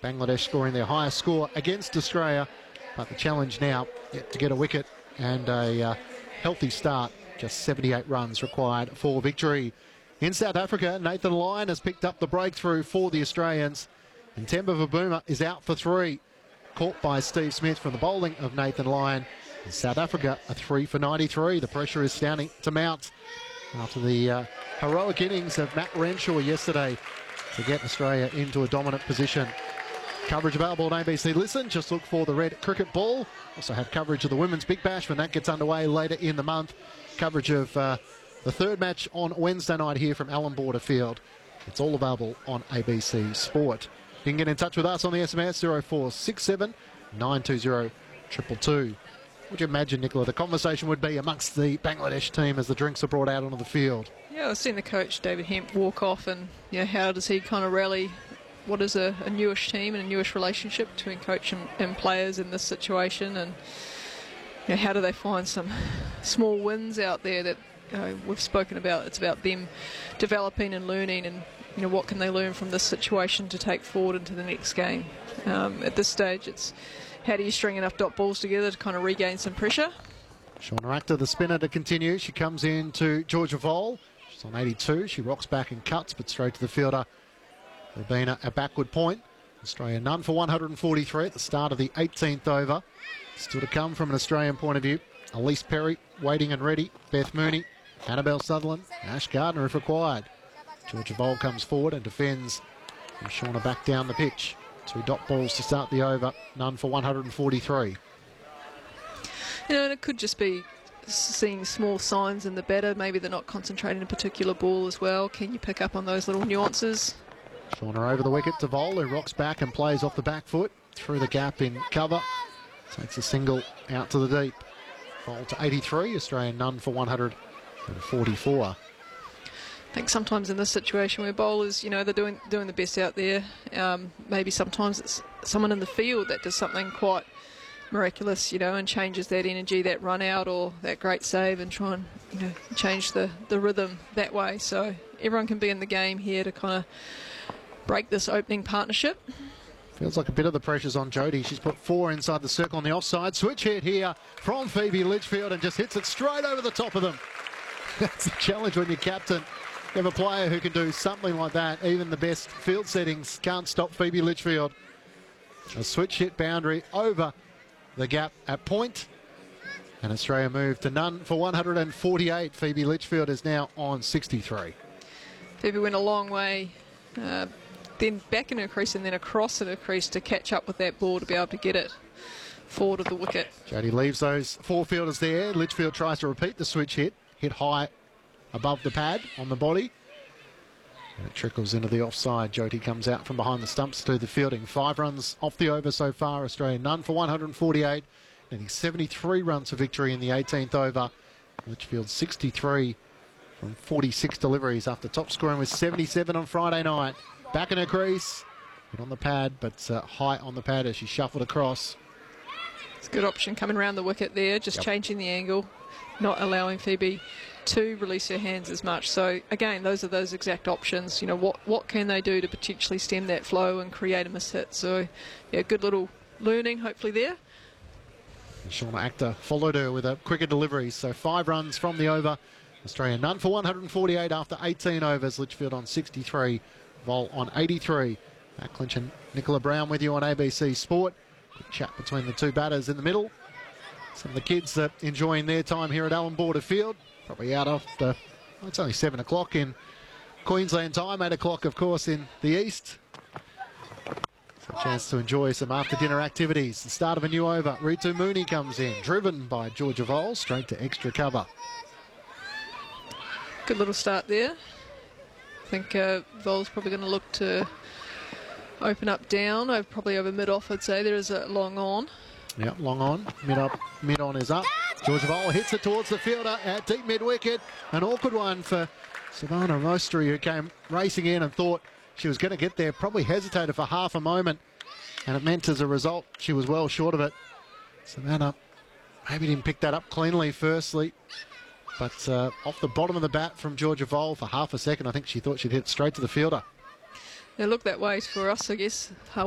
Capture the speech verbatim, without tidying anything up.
Bangladesh scoring their highest score against Australia, but the challenge now yet to get a wicket and a uh, healthy start. Just seventy-eight runs required for victory. In South Africa, Nathan Lyon has picked up the breakthrough for the Australians, and Temba Bavuma is out for three. Caught by Steve Smith from the bowling of Nathan Lyon. In South Africa, a three for ninety-three. The pressure is starting to mount after the uh, heroic innings of Matt Renshaw yesterday to get Australia into a dominant position. Coverage available on A B C Listen. Just look for the red cricket ball. Also have coverage of the Women's Big Bash when that gets underway later in the month. Coverage of uh, the third match on Wednesday night here from Allan Border Field. It's all available on A B C Sport. You can get in touch with us on the S M S zero four six seven nine two zero two two two. Would you imagine, Nicola, the conversation would be amongst the Bangladesh team as the drinks are brought out onto the field? Yeah, I've seen the coach, David Hemp, walk off, and you know, how does he kind of rally what is a, a newish team and a newish relationship between coach and, and players in this situation, and you know, how do they find some small wins out there that you know, we've spoken about. It's about them developing and learning, and you know, what can they learn from this situation to take forward into the next game. Um, at this stage, it's how do you string enough dot balls together to kind of regain some pressure. Shauna Akhter, the spinner, to continue. She comes in to Georgia Vole. She's on eighty-two. She rocks back and cuts, but straight to the fielder. There'll be a, a backward point. Australia none for one hundred forty-three at the start of the eighteenth over. Still to come from an Australian point of view. Elise Perry waiting and ready. Beth Mooney, Annabelle Sutherland, Ash Gardner if required. Georgia Vole comes forward and defends. And Shauna back down the pitch. Two dot balls to start the over. None for one hundred forty-three. You know, and it could just be seeing small signs in the batter. Maybe they're not concentrating a particular ball as well. Can you pick up on those little nuances? Shauna over the wicket to Vole, who rocks back and plays off the back foot. Through the gap in cover. Takes a single out to the deep. Vole to eighty-three. Australia none for one hundred forty-four. I think sometimes in this situation where bowlers, you know, they're doing doing the best out there, um, maybe sometimes it's someone in the field that does something quite miraculous, you know, and changes that energy, that run out or that great save, and try and, you know, change the, the rhythm that way. So everyone can be in the game here to kind of break this opening partnership. Feels like a bit of the pressure's on Jodie. She's put four inside the circle on the offside. Switch hit here from Phoebe Litchfield and just hits it straight over the top of them. That's the challenge when you're captain. You have a player who can do something like that. Even the best field settings can't stop Phoebe Litchfield. A switch hit boundary over the gap at point. And Australia moved to none for one hundred forty-eight. Phoebe Litchfield is now on sixty-three. Phoebe went a long way, uh, then back in her crease and then across in her crease to catch up with that ball to be able to get it forward of the wicket. Jodie leaves those four fielders there. Litchfield tries to repeat the switch hit. Hit high above the pad on the body. And it trickles into the offside. Jodie comes out from behind the stumps to the fielding. Five runs off the over so far. Australia none for one hundred forty-eight. Needing seventy-three runs for victory in the eighteenth over. Litchfield sixty-three from forty-six deliveries after top scoring with seventy-seven on Friday night. Back in her crease. Hit on the pad, but uh, high on the pad as she shuffled across. It's a good option coming around the wicket there, just yep. changing the angle, not allowing Phoebe to release her hands as much. So again, those are those exact options. You know, what what can they do to potentially stem that flow and create a miss hit? So yeah, good little learning hopefully there. And Shauna Akhter followed her with a quicker delivery. So five runs from the over. Australia none for one hundred forty-eight after eighteen overs. Litchfield on sixty-three, Vole on eighty-three. Matt Clinch and Nicola Brown with you on A B C Sport. Good chat between the two batters in the middle. Some of the kids are enjoying their time here at Allan Border Field. Probably out after, well, it's only seven o'clock in Queensland time, eight o'clock of course in the east. So a chance to enjoy some after dinner activities. The start of a new over. Ritu Mooney comes in, driven by Georgia Vole, straight to extra cover. Good little start there. I think uh, Vole's probably going to look to open up down, over, probably over mid-off I'd say. There is a long on. Yeah, long on, mid up, mid on is up. Georgia Vole hits it towards the fielder at deep mid-wicket. An awkward one for Savannah Mostri, who came racing in and thought she was going to get there, probably hesitated for half a moment, and it meant as a result she was well short of it. Savannah maybe didn't pick that up cleanly firstly, but uh, off the bottom of the bat from Georgia Vole for half a second, I think she thought she'd hit straight to the fielder. It looked that way for us, I guess.